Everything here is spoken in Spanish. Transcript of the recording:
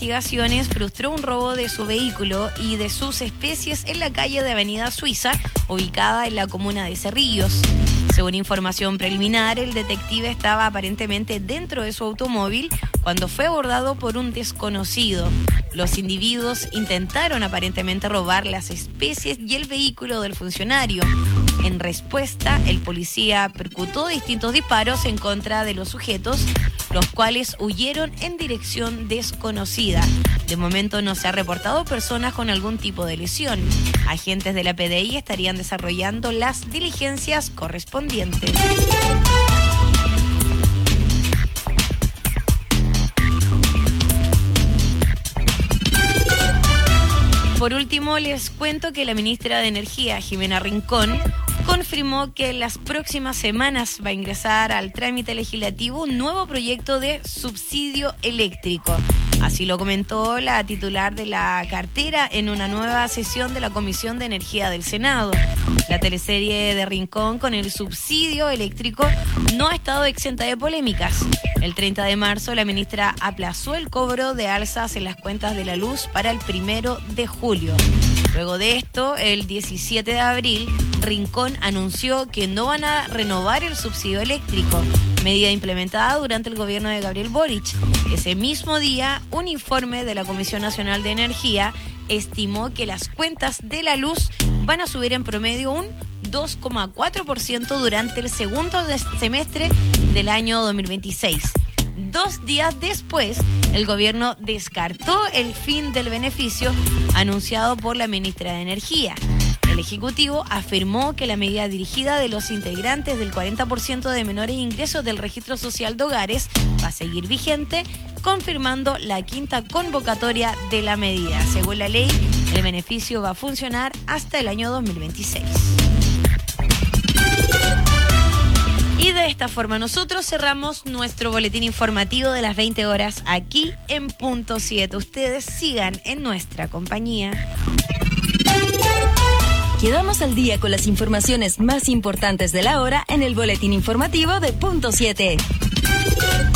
investigaciones frustró un robo de su vehículo y de sus especies en la calle de Avenida Suiza, ubicada en la comuna de Cerrillos. Según información preliminar, el detective estaba aparentemente dentro de su automóvil cuando fue abordado por un desconocido. Los individuos intentaron aparentemente robar las especies y el vehículo del funcionario. En respuesta, el policía percutó distintos disparos en contra de los sujetos, los cuales huyeron en dirección desconocida. De momento no se ha reportado personas con algún tipo de lesión. Agentes de la PDI estarían desarrollando las diligencias correspondientes. Por último, les cuento que la ministra de Energía, Jimena Rincón, confirmó que en las próximas semanas va a ingresar al trámite legislativo un nuevo proyecto de subsidio eléctrico. Así lo comentó la titular de la cartera en una nueva sesión de la Comisión de Energía del Senado. La teleserie de Rincón con el subsidio eléctrico no ha estado exenta de polémicas. El 30 de marzo, la ministra aplazó el cobro de alzas en las cuentas de la luz para el 1 de julio. Luego de esto, el 17 de abril, Rincón anunció que no van a renovar el subsidio eléctrico, medida implementada durante el gobierno de Gabriel Boric. Ese mismo día, un informe de la Comisión Nacional de Energía estimó que las cuentas de la luz van a subir en promedio un 2,4% durante el segundo semestre del año 2026. 2 días después, el gobierno descartó el fin del beneficio anunciado por la ministra de Energía. El Ejecutivo afirmó que la medida dirigida de los integrantes del 40% de menores ingresos del Registro Social de Hogares va a seguir vigente, confirmando la quinta convocatoria de la medida. Según la ley, el beneficio va a funcionar hasta el año 2026. Y de esta forma nosotros cerramos nuestro boletín informativo de las 20 horas aquí en Punto 7. Ustedes sigan en nuestra compañía. Quedamos al día con las informaciones más importantes de la hora en el boletín informativo de Punto 7.